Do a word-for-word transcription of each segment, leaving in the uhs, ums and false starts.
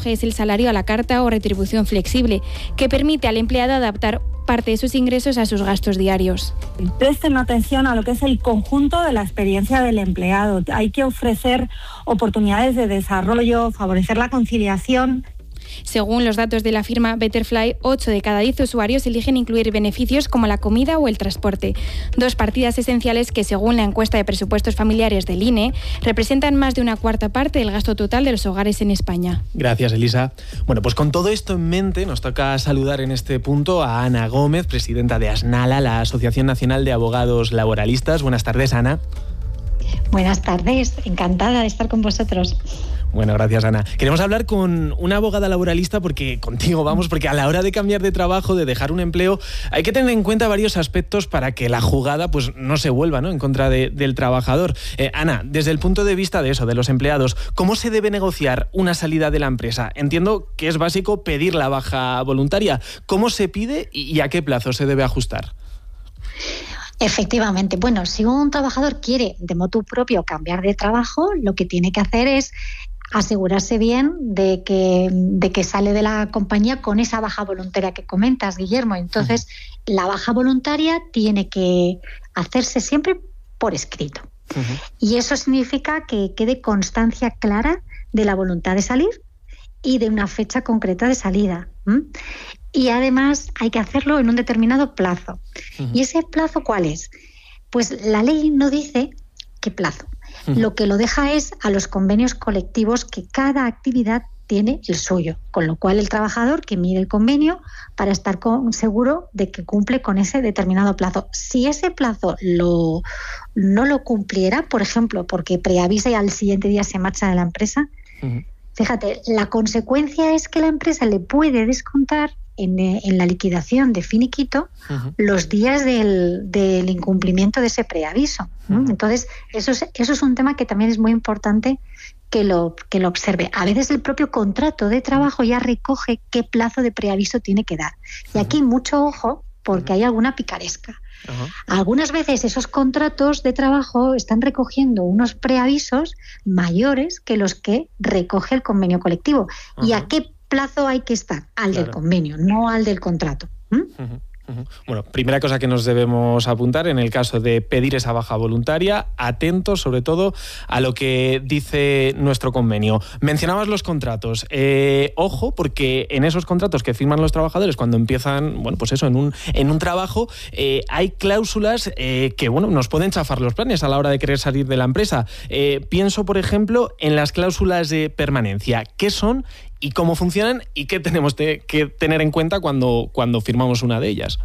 auge es el salario a la carta o retribución flexible, que permite al empleado adaptar parte de sus ingresos a sus gastos diarios. Presten atención a lo que es el conjunto de la experiencia del empleado. Hay que ofrecer oportunidades de desarrollo, favorecer la conciliación. Según los datos de la firma Betterfly, ocho de cada diez usuarios eligen incluir beneficios como la comida o el transporte, dos partidas esenciales que, según la encuesta de presupuestos familiares del I N E, representan más de una cuarta parte del gasto total de los hogares en España. Gracias, Elisa. Bueno, pues con todo esto en mente, nos toca saludar en este punto a Ana Gómez, presidenta de ASNALA, la Asociación Nacional de Abogados Laboralistas. Buenas tardes, Ana. Buenas tardes, encantada de estar con vosotros. Bueno, gracias, Ana. Queremos hablar con una abogada laboralista porque contigo vamos, porque a la hora de cambiar de trabajo, de dejar un empleo, hay que tener en cuenta varios aspectos para que la jugada pues no se vuelva, ¿no?, en contra de, del trabajador. Eh, Ana, desde el punto de vista de eso, de los empleados, ¿cómo se debe negociar una salida de la empresa? Entiendo que es básico pedir la baja voluntaria. ¿Cómo se pide y a qué plazo se debe ajustar? Efectivamente. Bueno, si un trabajador quiere de motu propio cambiar de trabajo, lo que tiene que hacer es asegurarse bien de que, de que sale de la compañía con esa baja voluntaria que comentas, Guillermo. Entonces, uh-huh. la baja voluntaria tiene que hacerse siempre por escrito. Uh-huh. Y eso significa que quede constancia clara de la voluntad de salir y de una fecha concreta de salida. ¿Mm? Y además hay que hacerlo en un determinado plazo. Uh-huh. ¿Y ese plazo cuál es? Pues la ley no dice qué plazo. Uh-huh. Lo que lo deja es a los convenios colectivos, que cada actividad tiene el suyo, con lo cual el trabajador que mire el convenio para estar con, seguro de que cumple con ese determinado plazo. Si ese plazo lo, no lo cumpliera, por ejemplo, porque preavisa y al siguiente día se marcha de la empresa, uh-huh. fíjate, la consecuencia es que la empresa le puede descontar en, en la liquidación de finiquito uh-huh. los días del, del incumplimiento de ese preaviso. Uh-huh. Entonces, eso es, eso es un tema que también es muy importante que lo, que lo observe. A veces el propio contrato de trabajo ya recoge qué plazo de preaviso tiene que dar. Y aquí mucho ojo, porque uh-huh. hay alguna picaresca. Uh-huh. Algunas veces esos contratos de trabajo están recogiendo unos preavisos mayores que los que recoge el convenio colectivo. Uh-huh. ¿Y a qué plazo hay que estar? Al claro. del convenio, no al del contrato. ¿Mm? Uh-huh. Bueno, primera cosa que nos debemos apuntar en el caso de pedir esa baja voluntaria, atentos sobre todo a lo que dice nuestro convenio. Mencionabas los contratos. Eh, ojo, porque en esos contratos que firman los trabajadores cuando empiezan, bueno, pues eso, en un, en un trabajo, eh, hay cláusulas eh, que, bueno, nos pueden chafar los planes a la hora de querer salir de la empresa. Eh, pienso, por ejemplo, en las cláusulas de permanencia. ¿Qué son y cómo funcionan y qué tenemos te, que tener en cuenta cuando, cuando firmamos una de ellas?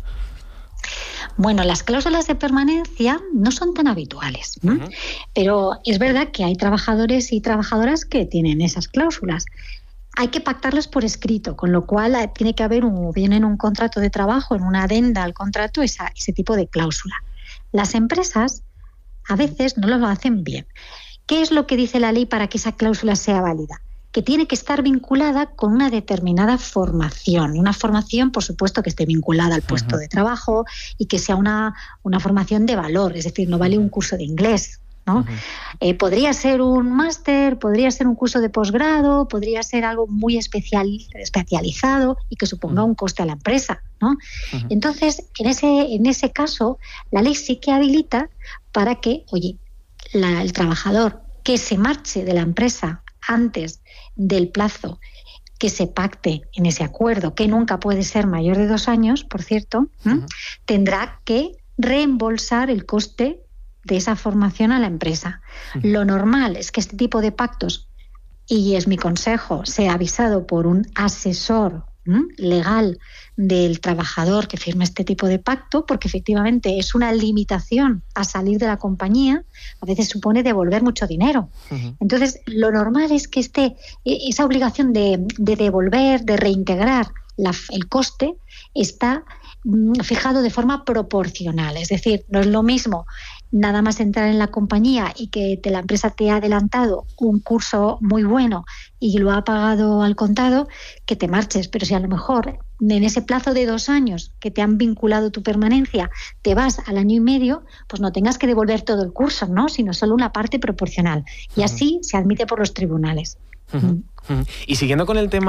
Bueno, las cláusulas de permanencia no son tan habituales, ¿no? Uh-huh. Pero es verdad que hay trabajadores y trabajadoras que tienen esas cláusulas. Hay que pactarlas por escrito, con lo cual tiene que haber un, bien en un contrato de trabajo, en una adenda al contrato, esa, ese tipo de cláusula. Las empresas a veces no lo hacen bien. ¿Qué es lo que dice la ley para que esa cláusula sea válida? Que tiene que estar vinculada con una determinada formación. Una formación, por supuesto, que esté vinculada al puesto uh-huh. de trabajo y que sea una, una formación de valor. Es decir, no vale un curso de inglés, ¿no? Uh-huh. Eh, podría ser un máster, podría ser un curso de posgrado, podría ser algo muy especial, especializado y que suponga uh-huh. un coste a la empresa, ¿no? Uh-huh. Entonces, en ese, en ese caso, la ley sí que habilita para que, oye, la, el trabajador que se marche de la empresa antes del plazo que se pacte en ese acuerdo, que nunca puede ser mayor de dos años, por cierto, uh-huh. tendrá que reembolsar el coste de esa formación a la empresa. Uh-huh. Lo normal es que este tipo de pactos, y es mi consejo, sea avisado por un asesor ¿m? legal del trabajador que firme este tipo de pacto, porque efectivamente es una limitación a salir de la compañía, a veces supone devolver mucho dinero. Uh-huh. Entonces, lo normal es que esté esa obligación de, de devolver, de reintegrar la, el coste, está mm, fijado de forma proporcional. Es decir, no es lo mismo nada más entrar en la compañía y que te, la empresa te ha adelantado un curso muy bueno y lo ha pagado al contado, que te marches. Pero si a lo mejor en ese plazo de dos años que te han vinculado tu permanencia te vas al año y medio, pues no tengas que devolver todo el curso, ¿no? Sino solo una parte proporcional. Y así se admite por los tribunales. Uh-huh. Uh-huh. Y siguiendo con el tema